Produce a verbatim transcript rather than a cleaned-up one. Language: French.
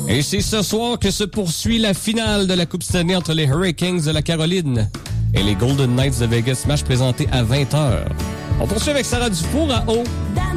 Et c'est ce soir que se poursuit la finale de la Coupe Stanley entre les Hurricanes de la Caroline et les Golden Knights de Vegas. Match présenté à vingt heures. On poursuit avec Sarah Dufour à haut.